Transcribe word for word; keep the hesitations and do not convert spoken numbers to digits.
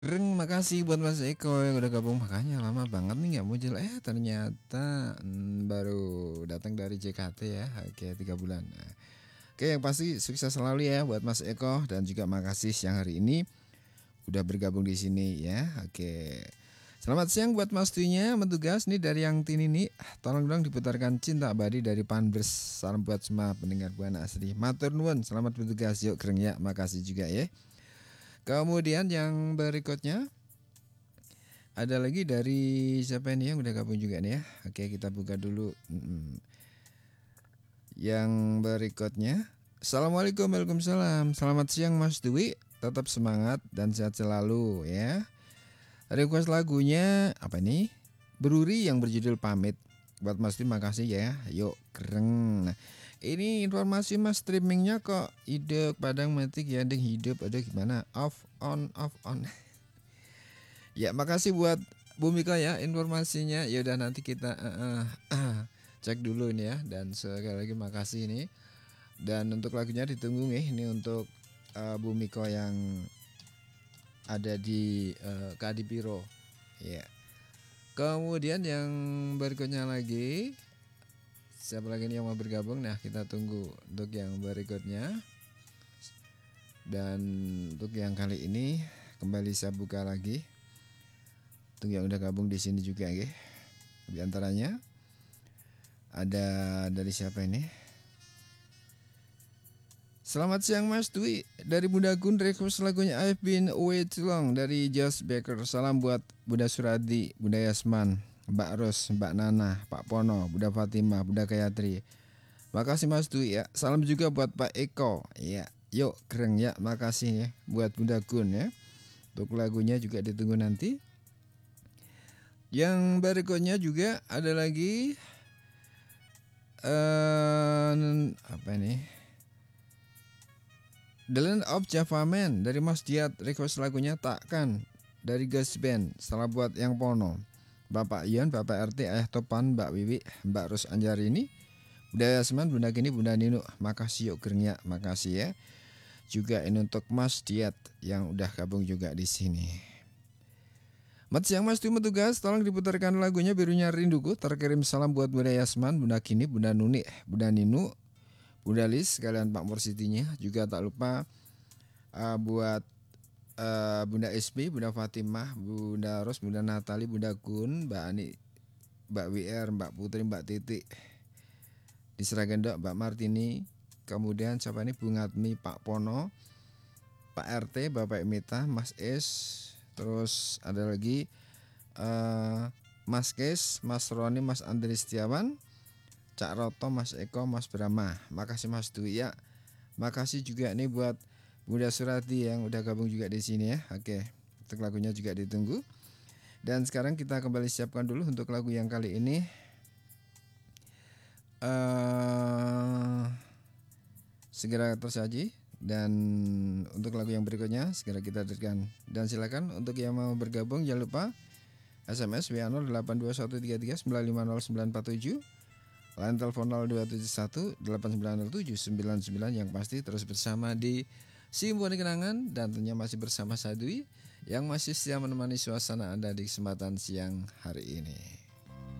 Reng, makasih buat Mas Eko yang udah gabung. Makanya lama banget nih nggak muncul. Eh ternyata hmm, baru datang dari J K T ya. Oke, tiga bulan. Nah, oke, yang pasti sukses selalu ya buat Mas Eko dan juga makasih siang hari ini udah bergabung di sini ya. Oke. Selamat siang buat Mas Tuinya mentugas nih dari yang Tini nih. Tolong dong diputarkan Cinta Abadi dari Panbers. Salam buat semua pendengar Buana Asri. Matur nuwun, selamat bertugas. Yuk keren ya. Makasih juga ya. Kemudian yang berikutnya ada lagi dari siapa ini yang udah gabung juga nih ya. Oke, kita buka dulu. Yang berikutnya, Assalamualaikum, waalaikumsalam. Selamat siang Mas Dwi. Tetap semangat dan sehat selalu ya. Request lagunya apa nih? Beruri yang berjudul Pamit. Buat Mas Dwi makasih ya. Yuk keren. Nah, ini informasi Mas streamingnya kok hidup Padang Matik ya, deng hidup ada gimana? Off on off on. Ya, makasih buat Bu Mika ya informasinya. Ya udah nanti kita uh, uh, cek dulu ini ya. Dan sekali lagi makasih ini. Dan untuk lagunya ditunggu nih ini untuk uh, Bu Mika yang ada di uh, Kadipiro. Ya. Kemudian yang berikutnya lagi siapa lagi nih yang mau bergabung? Nah, kita tunggu untuk yang berikutnya. Dan untuk yang kali ini kembali saya buka lagi. Untuk yang udah gabung di sini juga ya. Di antaranya ada dari siapa ini? Selamat siang Mas Dwi dari Bunda Gun, request lagunya I've Been Away Too Long dari Just Baker. Salam buat Bunda Suradi, Bunda Yasman, Mbak Ros, Mbak Nana, Pak Pono, Bunda Fatimah, Bunda Kayatri. Makasih Mas Dwi ya. Salam juga buat Pak Eko. Ya, yuk keren ya. Makasih ya buat Bunda Gun ya. Untuk lagunya juga ditunggu nanti. Yang berikutnya juga ada lagi uh, apa ini? The Land of Java Man dari Mas Diat, request lagunya Takkan dari Gas Band. Salam buat yang Pono, Bapak Ion, Bapak R T, Ayah Topan, Mbak Wiwi, Mbak Ros Anjarini, Bunda Yasman, Bunda Gini, Bunda Nino. Makasih yuk gernya, makasih ya. Juga ini untuk Mas Diat yang udah gabung juga di sini. Mat siang Mas Timo tugas, tolong diputarkan lagunya Birunya Rinduku. Terkirim salam buat Bunda Yasman, Bunda Kini, Bunda Nuni, Bunda Ninu, Bunda Lis, sekalian Pak Mursitinya. Juga tak lupa uh, buat uh, Bunda S B, Bunda Fatimah, Bunda Ros, Bunda Natali, Bunda Gun, Mbak Ani, Mbak W R, Mbak Putri, Mbak Titi, di Seragendok, Mbak Martini. Kemudian siapa ini? Bungatmi, Pak Pono, Pak R T, Bapak Mita, Mas S. Terus ada lagi uh, Mas Kes, Mas Roni, Mas Andri Setiawan, Cak Roto, Mas Eko, Mas Brahma. Makasih Mas Dwi ya. Makasih juga nih buat Bunda Surati yang udah gabung juga di sini ya. Oke, untuk lagunya juga ditunggu. Dan sekarang kita kembali siapkan dulu untuk lagu yang kali ini. Uh, segera tersaji. Dan untuk lagu yang berikutnya segera kita hadirkan. Dan silakan untuk yang mau bergabung jangan lupa S M S W A nol delapan dua satu tiga tiga sembilan lima nol sembilan empat tujuh, line telepon nol dua tujuh satu delapan sembilan nol tujuh sembilan sembilan. Yang pasti terus bersama di Simfoni Kenangan dan tentunya masih bersama saya Dwi yang masih setia menemani suasana Anda di kesempatan siang hari ini.